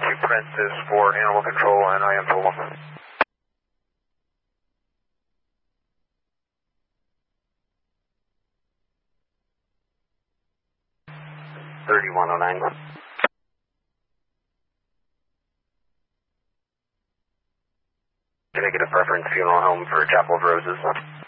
Princess for Animal Control, and I am Puma. 3109. Can I get a preference funeral home for Chapel of Roses?